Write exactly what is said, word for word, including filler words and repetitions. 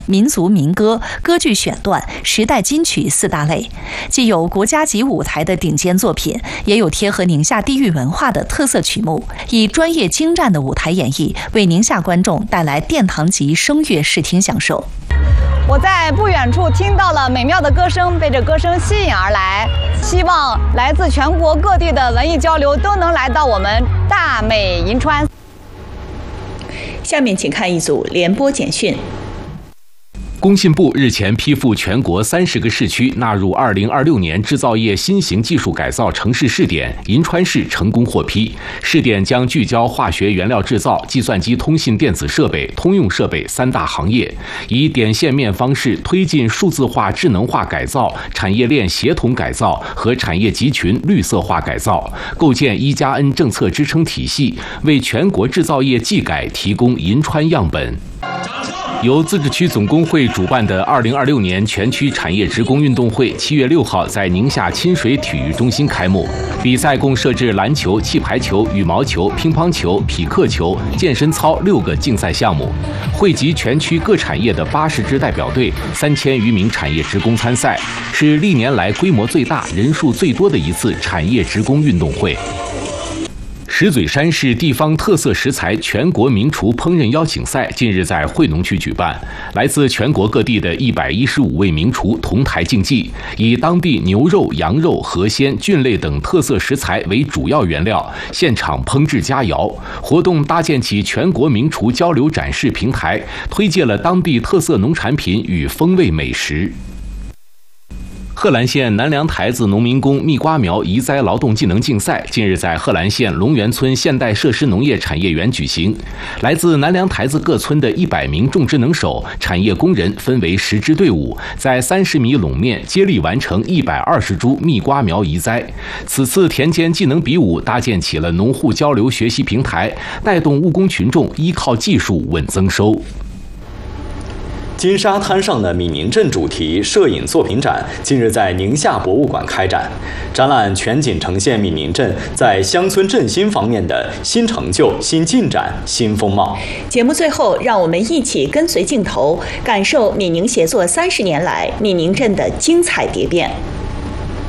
民族民歌、歌剧选段、时代金曲四大类，既有国家级舞台的顶尖作品，也有贴合宁夏地域文化的特色曲目，以专业精湛的舞台演绎，为宁夏观众带来殿堂级声乐视听享受。 我在不远处听到了美妙的歌声，被这歌声吸引而来。希望来自全国各地的文艺交流都能来到我们大美银川。 下面请看一组联播简讯。 工信部日前批复全国三十个市区纳入二零二六年制造业新型技术改造城市试点，银川市成功获批。试点将聚焦化学原料制造、计算机通信电子设备、通用设备三大行业，以点线面方式推进数字化、智能化改造、产业链协同改造和产业集群绿色化改造，构建一加 N 政策支撑体系，为全国制造业技改提供银川样本。由自治区总工会主办的二零二六年全区产业职工运动会，七月六号在宁夏亲水体育中心开幕。比赛共设置篮球、气排球、羽毛球、乒乓球、匹克球、健身操六个竞赛项目，汇集全区各产业的八十支代表队、三千余名产业职工参赛，是历年来规模最大、人数最多的一次产业职工运动会。石嘴山市地方特色食材全国名厨烹饪邀请赛近日在惠农区举办，来自全国各地的一百一十五位名厨同台竞技，以当地牛肉、羊肉、河鲜、菌类等特色食材为主要原料，现场烹制佳肴。活动搭建起全国名厨交流展示平台，推介了当地特色农产品与风味美食。贺兰县南梁台子农民工蜜瓜苗移栽劳动技能竞赛近日在贺兰县龙源村现代设施农业产业园举行。来自南梁台子各村的一百名种植能手、产业工人分为十支队伍，在三十米垄面接力完成一百二十株蜜瓜苗移栽。此次田间技能比武搭建起了农户交流学习平台，带动务工群众依靠技术稳增收。 金沙滩上的闽宁镇主题摄影作品展近日在宁夏博物馆开展，展览全景呈现闽宁镇在乡村振兴方面的新成就、新进展、新风貌。 节目最后，让我们一起跟随镜头，感受闽宁协作三十年来闽宁镇的精彩蝶变。